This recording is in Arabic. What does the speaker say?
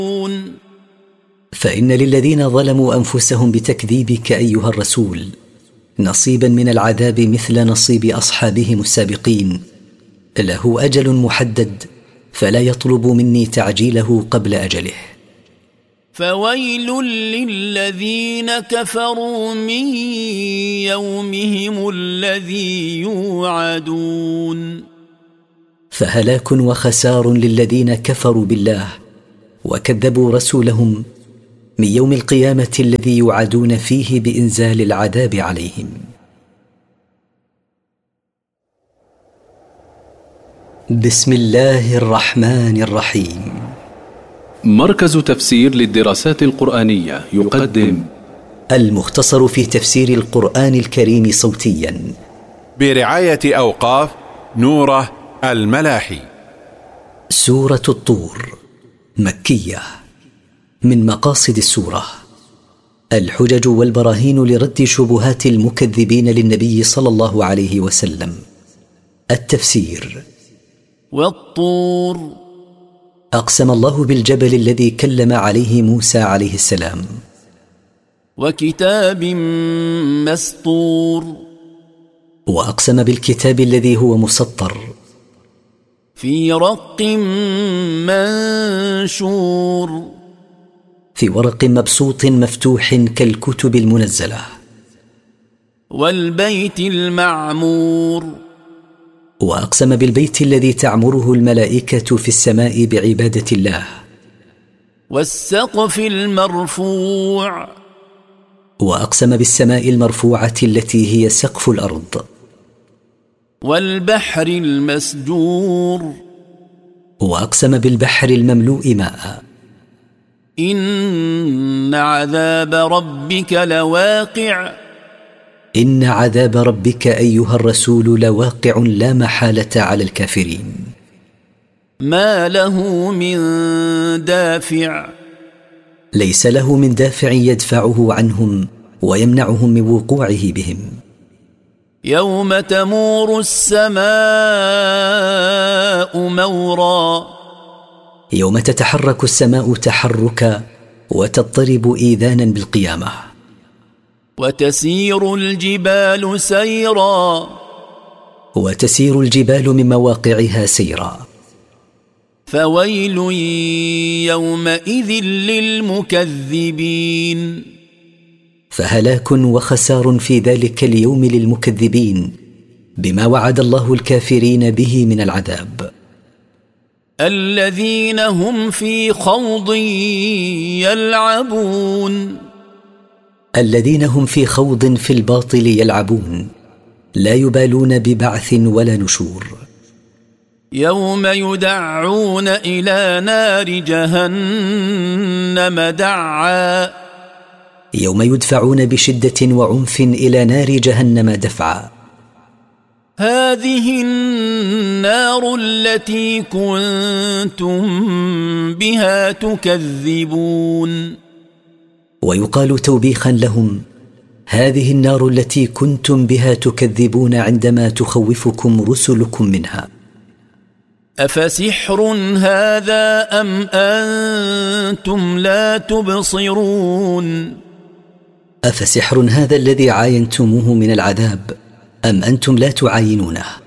فإن للذين ظلموا أنفسهم بتكذيبك أيها الرسول نصيبا من العذاب مثل نصيب أصحابهم السابقين، له أجل محدد فلا يطلب مني تعجيله قبل أجله. فويل للذين كفروا من يومهم الذي يوعدون. فهلاك وخسار للذين كفروا بالله وكذبوا رسولهم من يوم القيامة الذي يوعدون فيه بإنزال العذاب عليهم. بسم الله الرحمن الرحيم. مركز تفسير للدراسات القرآنية يقدم المختصر في تفسير القرآن الكريم صوتيا برعاية أوقاف نوره الملاحي. سورة الطور مكية. من مقاصد السورة الحجج والبراهين لرد شبهات المكذبين للنبي صلى الله عليه وسلم. التفسير. والطور، أقسم الله بالجبل الذي كلم عليه موسى عليه السلام. وكتاب مسطور، وأقسم بالكتاب الذي هو مسطر. في رق منشور، في ورق مبسوط مفتوح كالكتب المنزلة. والبيت المعمور، وأقسم بالبيت الذي تعمره الملائكة في السماء بعبادة الله. والسقف المرفوع، وأقسم بالسماء المرفوعة التي هي سقف الأرض. والبحر المسجور، وأقسم بالبحر المملوء ماء. إن عذاب ربك لواقع، إن عذاب ربك أيها الرسول لواقع لا محالة على الكافرين. ما له من دافع، ليس له من دافع يدفعه عنهم ويمنعهم من وقوعه بهم. يوم تمور السماء مورا، يوم تتحرك السماء تحركا وتضطرب إيذانا بالقيامة. وتسير الجبال سيرا، وتسير الجبال من مواقعها سيرا. فويل يومئذ للمكذبين. فهلاك وخسار في ذلك اليوم للمكذبين بما وعد الله الكافرين به من العذاب. الذين هم في خوض يلعبون، الذين هم في خوض في الباطل يلعبون لا يبالون ببعث ولا نشور. يوم يدعون إلى نار جهنم دعا، يوم يدفعون بشدة وعنف إلى نار جهنم دفعا. هذه النار التي كنتم بها تكذبون. ويقال توبيخا لهم: هذه النار التي كنتم بها تكذبون عندما تخوفكم رسلكم منها. أفسحر هذا أم أنتم لا تبصرون. أفسحر هذا الذي عاينتموه من العذاب أم أنتم لا تعاينونه.